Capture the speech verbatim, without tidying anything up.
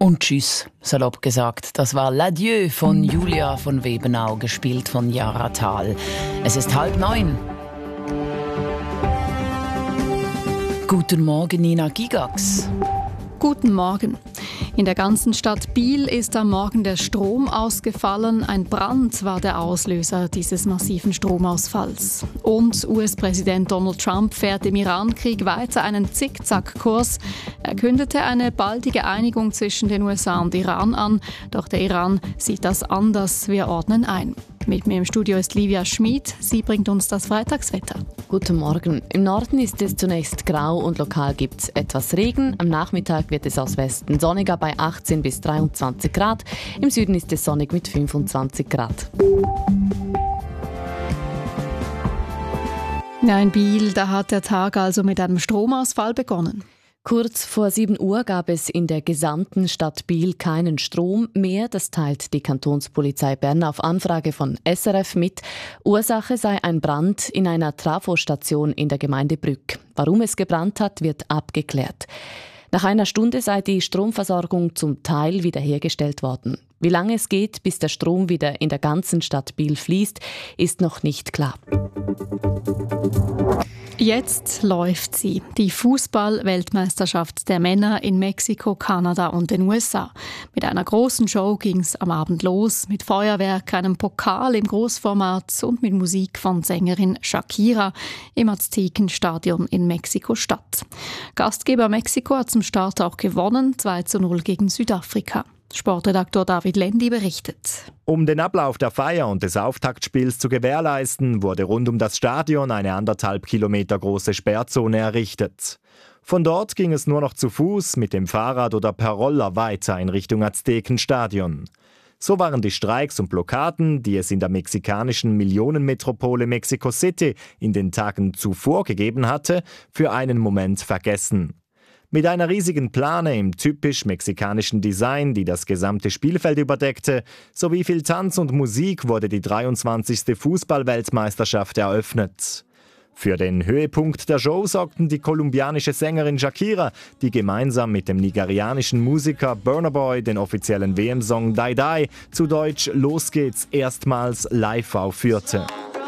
Und tschüss, salopp gesagt. Das war L'Adieu von Julia von Webenau, gespielt von Jara Thal. Es ist halb neun. Guten Morgen, Nina Gigax. Guten Morgen. In der ganzen Stadt Biel ist am Morgen der Strom ausgefallen. Ein Brand war der Auslöser dieses massiven Stromausfalls. Und U S-Präsident Donald Trump fährt im Iran-Krieg weiter einen Zickzackkurs. Er kündete eine baldige Einigung zwischen den U S A und Iran an. Doch der Iran sieht das anders. Wir ordnen ein. Mit mir im Studio ist Livia Schmid. Sie bringt uns das Freitagswetter. Guten Morgen. Im Norden ist es zunächst grau und lokal gibt es etwas Regen. Am Nachmittag wird es aus Westen sonniger bei achtzehn bis dreiundzwanzig Grad. Im Süden ist es sonnig mit fünfundzwanzig Grad. Ja, in Biel, da hat der Tag also mit einem Stromausfall begonnen. Kurz vor sieben Uhr gab es in der gesamten Stadt Biel keinen Strom mehr. Das teilt die Kantonspolizei Bern auf Anfrage von S R F mit. Ursache sei ein Brand in einer Trafostation in der Gemeinde Brügg. Warum es gebrannt hat, wird abgeklärt. Nach einer Stunde sei die Stromversorgung zum Teil wiederhergestellt worden. Wie lange es geht, bis der Strom wieder in der ganzen Stadt Biel fließt, ist noch nicht klar. Jetzt läuft sie, die Fußball-Weltmeisterschaft der Männer in Mexiko, Kanada und den U S A. Mit einer großen Show ging es am Abend los, mit Feuerwerk, einem Pokal im Großformat und mit Musik von Sängerin Shakira im Aztekenstadion in Mexiko-Stadt. Gastgeber Mexiko hat zum Start auch gewonnen, zwei zu null gegen Südafrika. Sportredaktor David Lendi berichtet. Um den Ablauf der Feier und des Auftaktspiels zu gewährleisten, wurde rund um das Stadion eine anderthalb Kilometer große Sperrzone errichtet. Von dort ging es nur noch zu Fuß, mit dem Fahrrad oder per Roller weiter in Richtung Aztekenstadion. So waren die Streiks und Blockaden, die es in der mexikanischen Millionenmetropole Mexico City in den Tagen zuvor gegeben hatte, für einen Moment vergessen. Mit einer riesigen Plane im typisch mexikanischen Design, die das gesamte Spielfeld überdeckte, sowie viel Tanz und Musik wurde die dreiundzwanzigste Fußball-Weltmeisterschaft eröffnet. Für den Höhepunkt der Show sorgten die kolumbianische Sängerin Shakira, die gemeinsam mit dem nigerianischen Musiker Burna Boy den offiziellen W M-Song Die Die, zu Deutsch Los geht's, erstmals live aufführte.